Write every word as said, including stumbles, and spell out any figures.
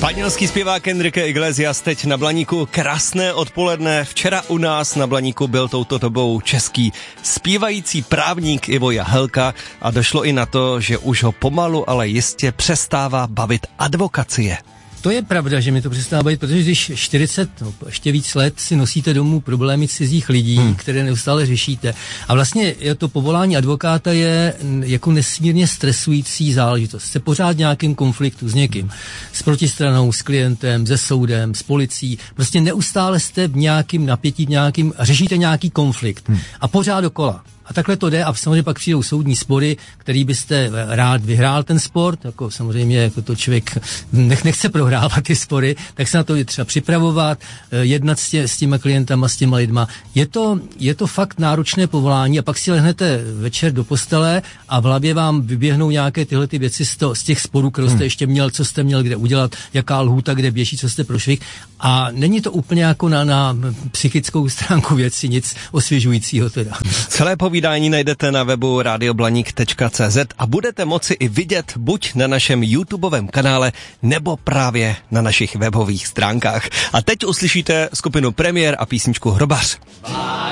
Španělský zpěvák Enrique Iglesias teď na Blaníku. Krásné odpoledne. Včera u nás na Blaníku byl touto dobou český zpívající právník Ivo Jahelka a došlo i na to, že už ho pomalu, ale jistě přestává bavit advokacie. To je pravda, že mi to přestává bavit, protože když čtyřicet, no, ještě víc let si nosíte domů problémy cizích lidí, hmm. které neustále řešíte. A vlastně to povolání advokáta je jako nesmírně stresující záležitost. Jste pořád v nějakém konfliktu s někým, s protistranou, s klientem, se soudem, s policií. Prostě neustále jste v nějakým napětí, v nějakým, řešíte nějaký konflikt. Hmm. A pořád dokola. A takhle to jde a samozřejmě pak přijdou soudní spory, který byste rád vyhrál ten sport, jako samozřejmě jako to člověk nech, nechce prohrávat ty spory, tak se na to je třeba připravovat, jednat s, tě, s těma klientama, s těma lidma. Je to, je to fakt náročné povolání a pak si lehnete večer do postele a v hlavě vám vyběhnou nějaké tyhle ty věci z, to, z těch sporů, které jste hmm. ještě měl, co jste měl kde udělat, jaká lhůta, kde běží, co jste prošvih. A není to úplně jako na, na psychickou stránku věci nic osvěžujícího teda. Celé povídání najdete na webu radio blaník tečka cé zet a budete moci i vidět buď na našem YouTubeovém kanále, nebo právě na našich webových stránkách. A teď uslyšíte skupinu Premiér a písničku Hrobař.